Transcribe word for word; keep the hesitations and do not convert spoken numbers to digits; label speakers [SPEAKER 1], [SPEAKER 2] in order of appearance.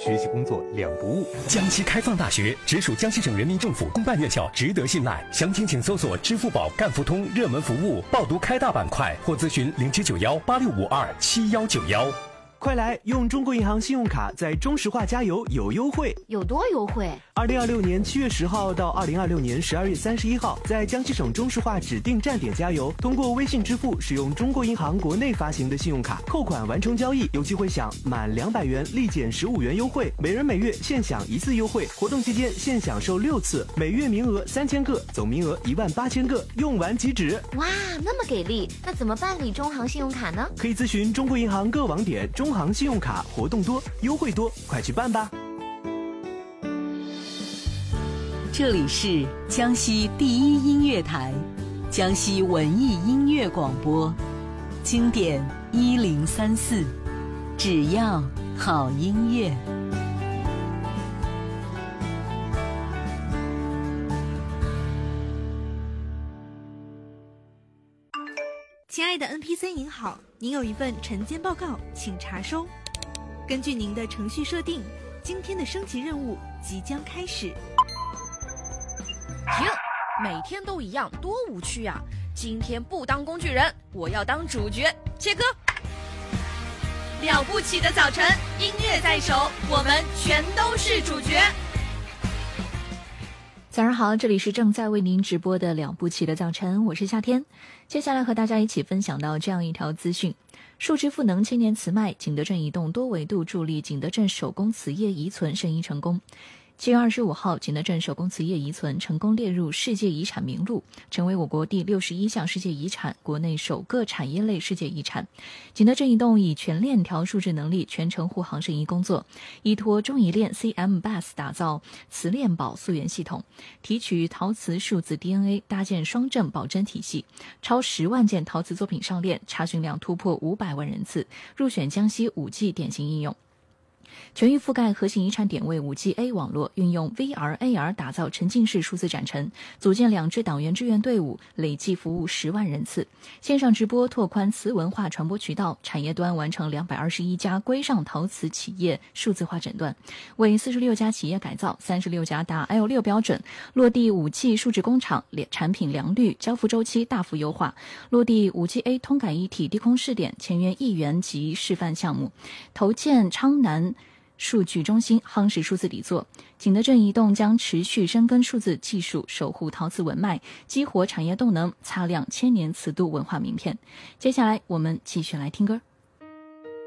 [SPEAKER 1] 学习工作两不误。
[SPEAKER 2] 江西开放大学直属江西省人民政府公办院校，值得信赖。详情请搜索支付宝干付通热门服务报读开大板块，或咨询零七九幺八六五二七幺九幺。
[SPEAKER 3] 快来用中国银行信用卡在中石化加油有优惠，
[SPEAKER 4] 有多优惠？
[SPEAKER 3] 二零二六年七月十号到二零二六年十二月三十一号，在江西省中石化指定站点加油，通过微信支付使用中国银行国内发行的信用卡扣款完成交易，有机会享满两百元立减十五元优惠，每人每月限享一次优惠。活动期间限享受六次，每月名额三千个，总名额一万八千个，用完即止。
[SPEAKER 4] 哇，那么给力！那怎么办理中行信用卡呢？
[SPEAKER 3] 可以咨询中国银行各网点。中行信用卡活动多，优惠多，快去办吧！
[SPEAKER 5] 这里是江西第一音乐台，江西文艺音乐广播，经典一零三四，只要好音乐。
[SPEAKER 6] 亲爱的 N P C 您好，您有一份晨间报告，请查收。根据您的程序设定，今天的升级任务即将开始。
[SPEAKER 7] 停！每天都一样，多无趣啊！今天不当工具人，我要当主角。切割！了不起的早晨，音乐在手，我们全都是主角。
[SPEAKER 8] 早上好，这里是正在为您直播的了不起的早晨，我是夏天。接下来和大家一起分享到这样一条资讯：数值赋能青年磁脉，景德镇移动多维度助力景德镇手工瓷业遗存申遗成功。七月二十五号，景德镇手工瓷业遗存成功列入世界遗产名录，成为我国第六十一项世界遗产，国内首个产业类世界遗产。景德镇移动以全链条数字能力全程护航申遗工作，依托中冶炼 C M B A S 打造磁链保溯源系统，提取陶瓷数字 D N A， 搭建双证保真体系，超十万件陶瓷作品上链，查询量突破五百万人次，入选江西五 G 典型应用。全域覆盖核心遗产点位 五 G A 网络，运用 V R、A R 打造沉浸式数字展陈，组建两支党员志愿队伍，累计服务十万人次。线上直播拓宽瓷文化传播渠道，产业端完成两百二十一家规上陶瓷企业数字化诊断，为四十六家企业改造，三十六家达 L 六 标准，落地 五 G 数字工厂，产品良率、交付周期大幅优化，落地 五 G A 通感一体低空试点，签约亿元级示范项目，投建昌南数据中心，夯实数字底座。景德镇移动将持续深耕数字技术，守护陶瓷文脉，激活产业动能，擦亮千年瓷都文化名片。接下来我们继续来听歌。